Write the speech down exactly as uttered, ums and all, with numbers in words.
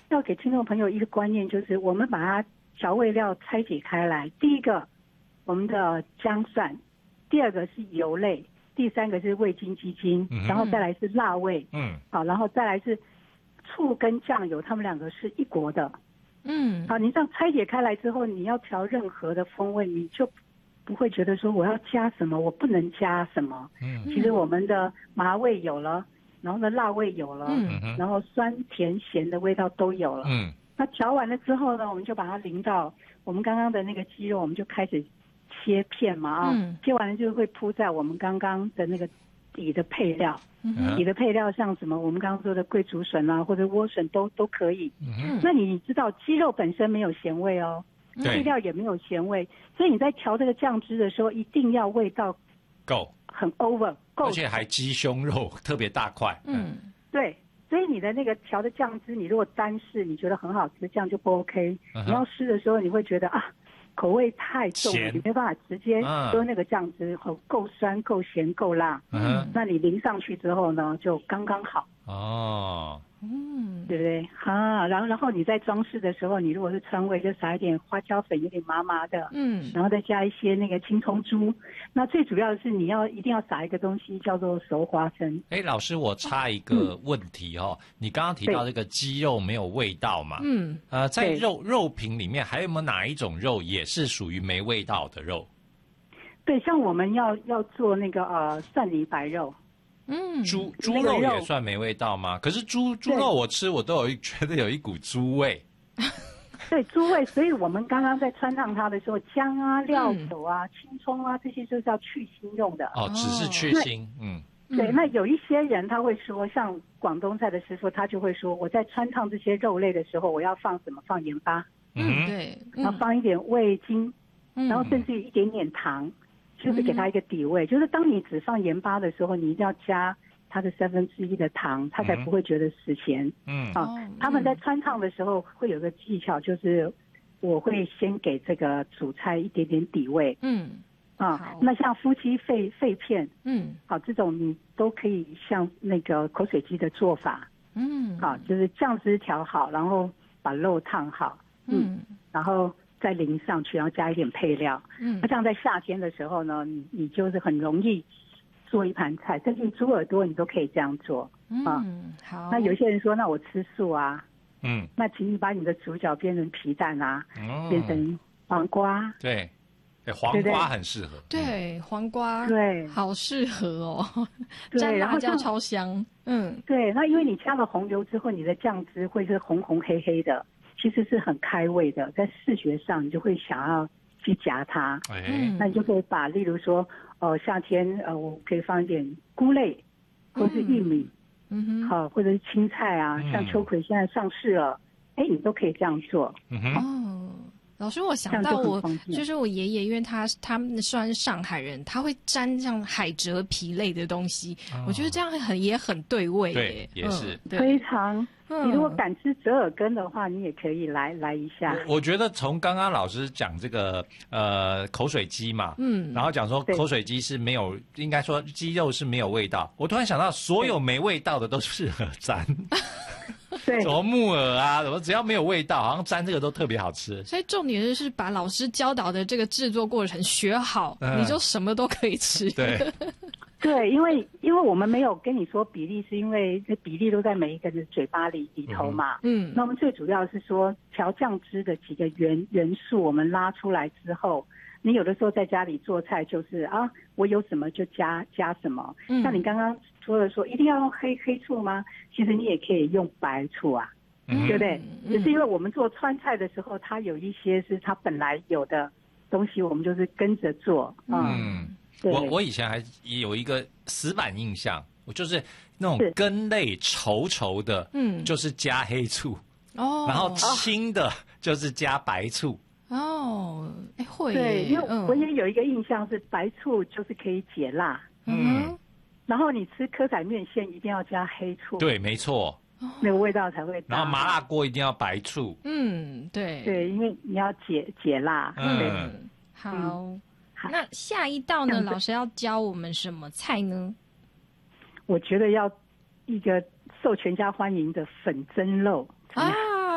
要给听众朋友一个观念，就是我们把它调味料拆解开来，第一个我们的姜蒜，第二个是油类，第三个是味精鸡精， 嗯、 然后再来是辣味， 嗯， 好，然后再来是醋跟酱油，它们两个是一国的， 嗯， 好，你这样拆解开来之后，你要调任何的风味，你就不会觉得说我要加什么，我不能加什么。 嗯， 其实我们的麻味有了，然后呢辣味有了， 嗯， 然后酸甜咸的味道都有了。 嗯， 那调完了之后呢，我们就把它淋到我们刚刚的那个鸡肉，我们就开始切片嘛啊， 嗯、 切完了就会铺在我们刚刚的那个底的配料。 嗯、 底的配料像什么我们刚刚说的桂竹笋啊，或者莴笋都都可以。 嗯， 那你知道鸡肉本身没有咸味哦。配料也没有咸味，所以你在调这个酱汁的时候，一定要味道够， 很 over 够， 而且还鸡胸肉特别大块。 嗯， 对，所以你的那个调的酱汁，你如果单试你觉得很好吃，这样就不 OK。 嗯、 你要试的时候，你会觉得啊，口味太重了，你没办法直接喝那个酱汁，哦，够酸、够咸、够辣。 嗯， 那你淋上去之后呢，就刚刚好。 哦。 嗯， 对不对？啊，然后然后你在装饰的时候，你如果是川味，就撒一点花椒粉，有点麻麻的， 嗯， 然后再加一些那个青葱珠。那最主要的是你要一定要撒一个东西，叫做熟花生。 哎，老师，我插一个问题哦，嗯、你刚刚提到这个鸡肉没有味道嘛？ 嗯， 呃，在肉肉品里面还有没有哪一种肉也是属于没味道的肉？ 对，像我们要要做那个呃蒜泥白肉。 嗯， 猪猪肉也算没味道吗？可是猪猪肉我吃我都有一觉得有一股猪味。 对，猪味，所以我们刚刚在汆烫它的时候，姜啊、料酒啊、嗯、青葱啊，这些就是要去腥用的。 哦，只是去腥，嗯。 对，那有一些人他会说，像广东菜的师傅，他就会说，我在汆烫这些肉类的时候，我要放什么？放盐巴， 嗯，对， 然后放一点味精，嗯、然后甚至一点点糖。就是给它一个底味，嗯、就是当你只放盐巴的时候，你一定要加它的三分之一的糖，它才不会觉得死咸。 嗯， 啊，嗯、他们在汆烫的时候会有个技巧，就是我会先给这个主菜一点点底味。 嗯， 啊，那像夫妻肺肺片， 嗯， 好，这种你都可以像那个口水鸡的做法。 嗯， 好，就是酱汁调好，然后把肉烫好。嗯，嗯然后。再淋上去，然后加一点配料。嗯，那这样在夏天的时候呢，你你就是很容易做一盘菜，甚至猪耳朵你都可以这样做。 嗯， 啊、 好。 那有些人说，那我吃素啊， 嗯， 那请你把你的主角变成皮蛋啊， 嗯、 变成黄瓜。 对，对，黄瓜很适合。 对，对黄瓜对， 好适合哦， 蘸辣椒超香。嗯， 对，那因为你加了红油之后，你的酱汁会是红红黑黑的。其实是很开胃的，在视觉上你就会想要去夹它。 哎， 那你就可以把，例如说，呃，夏天呃，我可以放一点菇类，或是玉米， 嗯哼， 好、呃，或者是青菜啊，嗯、像秋葵现在上市了，哎，你都可以这样做。 嗯哼， 哦。老师，我想到我就, 就是我爷爷，因为他他们算是上海人，他会沾像海蜇皮类的东西，哦、我觉得这样很也很对味耶。 对，也是、 嗯、非常。嗯、你如果敢吃折耳根的话，你也可以来来一下。 我, 我觉得从刚刚老师讲这个呃口水鸡嘛，嗯，然后讲说口水鸡是没有，应该说鸡肉是没有味道。我突然想到，所有没味道的都适合沾。 对， 什么木耳啊，什么只要没有味道，好像沾这个都特别好吃。 所以重点就是把老师教导的这个制作过程学好，嗯、你就什么都可以吃。 对， 对，因为因为我们没有跟你说比例，是因为这比例都在每一个人嘴巴里里头嘛。嗯，那我们最主要是说调酱汁的几个元元素，我们拉出来之后。你有的时候在家里做菜就是啊，我有什么就加加什么。嗯、像你刚刚说的说，一定要用黑黑醋吗？其实你也可以用白醋啊，嗯、对不对？只、嗯、是因为我们做川菜的时候，它有一些是它本来有的东西，我们就是跟着做。嗯， 嗯我我以前还有一个死板印象，我就是那种根类稠稠的，嗯，就是加黑醋。哦，然后清的就是加白醋。 哦，哎会， 对，因为我也有一个印象是白醋就是可以解辣，嗯，然后你吃蚵仔面线一定要加黑醋， 对，没错， 那个味道才会大。 然后麻辣锅一定要白醋， 嗯，对， 对，因为你要解解辣， 嗯，好， 嗯、 那下一道呢？老师要教我们什么菜呢？ 我觉得要一个受全家欢迎的粉蒸肉。 啊，